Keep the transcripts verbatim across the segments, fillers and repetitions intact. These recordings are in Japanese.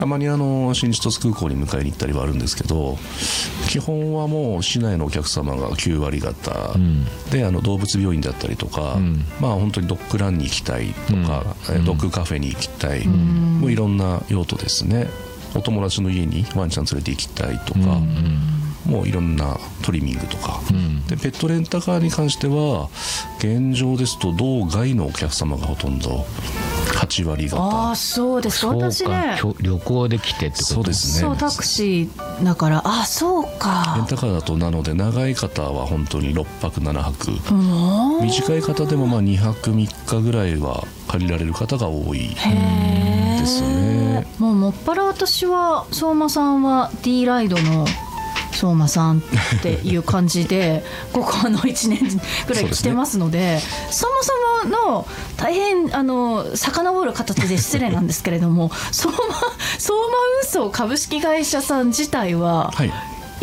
たまにあの新千歳空港に迎えに行ったりはあるんですけど、基本はもう市内のお客様がきゅうわり方、うん、であの動物病院だったりとか、うん、まあ本当にドッグランに行きたいとか、うん、ドッグカフェに行きたい、うん、もういろんな用途ですね。お友達の家にワンちゃん連れて行きたいとか、うん、もういろんなトリミングとか、うん、でペットレンタカーに関しては現状ですと道外のお客様がほとんどはちわり方。 ああそうですか。私ね旅行で来てってこと。 そうですね。 そうタクシーだから。あそうか。 レンタカーだとなので長い方は本当にろっぱくななはく、短い方でもまあにはくみっかぐらいは借りられる方が多いですね。 もうもっぱら私は相馬さんは D ライドの相馬さんっていう感じでここあのいちねんぐらい来てますの で, で、ね、そもそもの大変あの遡る形で失礼なんですけれども相馬相馬運送株式会社さん自体は、はい、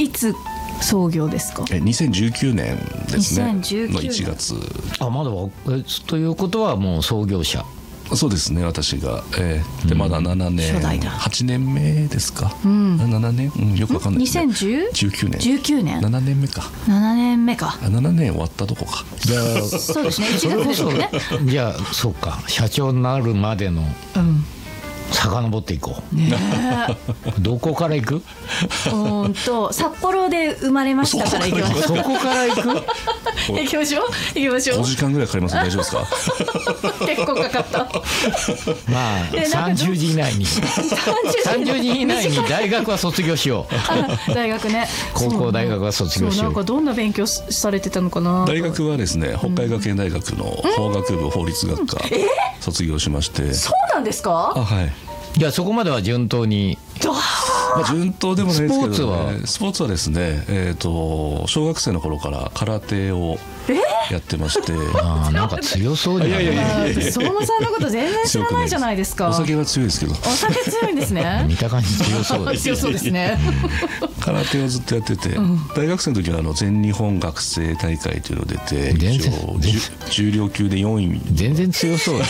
いつ創業ですか。 えにせんじゅうきゅうねんですね。 にせんじゅうきゅうねんのいちがつ。 あまだということはもう創業者。 そうですね。私が、えー、でまだななねん、うん、はちねんめですか、うん、ななねん、うん、よくわかんないですね。 にせんじゅうきゅうねんじゅうきゅうねんななねんめかななねんめか。 あななねん終わったとこか。 じゃあそうですねいちがつですよね。 じゃあそうか社長になるまでの、うん遡っていこう、ね、どこから行く。 うんと札幌で生まれましたから行きましょう。 そこから行く行きましょう行きましょう。 ごじかんぐらいかかります。大丈夫ですか。 結構かかった。 まあさんじゅうじ以内にさんじゅうじ以内に大学は卒業しよう。大学ね。 高校大学は卒業しよう。 なんかどんな勉強されてたのかな。 大学はですね北海学園大学の法学部法律学科卒業しまして、うん、 そうなんですか。 あはい。 じゃあそこまでは順当に。 まあ、順当でもないですけど、ね、 スポーツはスポーツはですね、えー、と小学生の頃から空手をやってまして。 あなんか強そうじゃない。 いやいやいやいや相馬さんのこと全然知らないじゃないですか。 お酒は強いですけど。 お酒強いんですね。 見た感じ強そうです。 強そうですね。 空手をずっとやってて、うん、大学生の時はあの全日本学生大会というの出て一応重量級でよんい。 全然強そう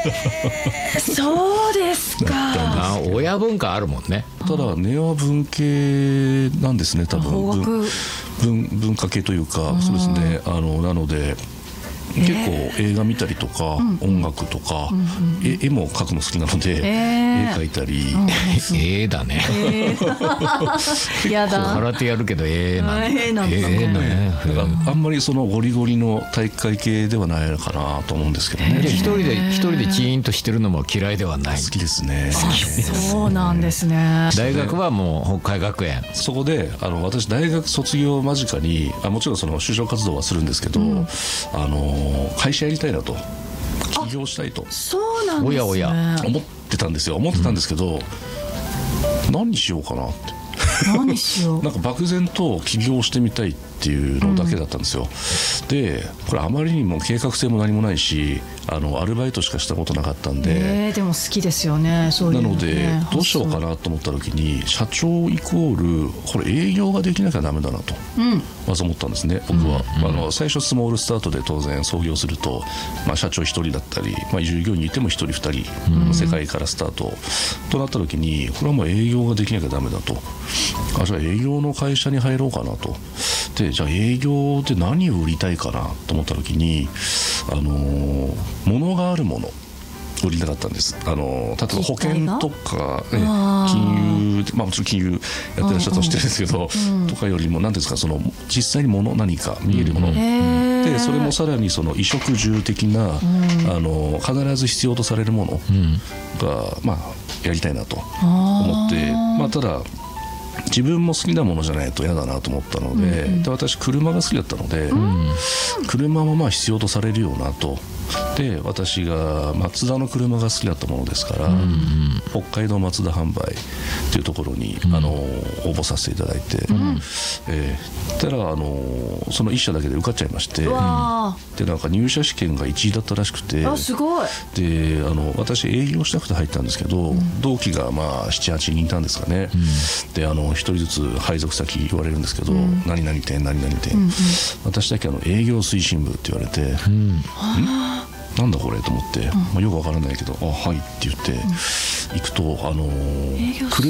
そうですか。 あ親文化あるもんね。 ただ根は文系なんですね多分。 法学文, 文化系というかそうですね。あのなので結構映画見たりとか、えー、音楽とか、うんうん、絵, 絵も描くの好きなので、えー、絵描いたり、 うん、絵だね、えー、やだ空手やるけど絵なんだ、えー、なんだね、 えー、なんかあんまりそのゴリゴリの体育会系ではないのかなと思うんですけどね。 一人で一人でチーンとしてるのも嫌いではない。 好きですね。 そうなんですね。 大学はもう北海学園。 そこであの私大学卒業間近にあもちろんその就職活動はするんですけど、うん、あの会社やりたいなと起業したいと。 そうなんですね。 おやおや思ってたんですよ。思ってたんですけど、うん、何しようかなって。 何しようなんか漠然と起業してみたいっていうのだけだったんですよ、うん、でこれあまりにも計画性も何もないしあのアルバイトしかしたことなかったんで、 えー、でも好きですよねそういうのね。 なのでどうしようかなと思った時に社長イコールこれ営業ができなきゃダメだなと、うん、まず思ったんですね僕は、うんうん、あの最初スモールスタートで当然創業すると、まあ、社長ひとりだったり、まあ、従業員いてもひとりふたりの世界からスタート、うん、となった時にこれはもう営業ができなきゃダメだと。あじゃあ営業の会社に入ろうかなと。でじゃあ営業で何を売りたいかなと思った時にあのー、物があるもの売りたかったんです。あの例えば保険とか、ね、金融、まあ、もちろん金融やってらっしゃったとしてるんですけど、うんうん、とかよりも何ですかその実際に物何か見えるもの、うん、でそれもさらにその衣食住的な、うん、あの必ず必要とされるものが、うんまあ、やりたいなと思って、まあ、ただ自分も好きなものじゃないと嫌だなと思ったので、うん、で私車が好きだったので、うん、車もまあ必要とされるよなと。で私がマツダの車が好きだったものですから、うん、北海道マツダ販売っていうところに、うん、あの応募させていただいて、うんえー、たらあのそのいっ社だけで受かっちゃいまして、うん、でなんか入社試験がいちいだったらしくてあすごいであの私営業したくて入ったんですけど、うん、同期がまあななはちにんいたんですかね、うん、であのひとりずつ配属先言われるんですけど、うん、何々店何々店、うんうん、私だけあの営業推進部って言われて、うん、んなんだこれと思って、うんまあ、よくわからないけど「あはい」って言って、うん、行くと、あのー、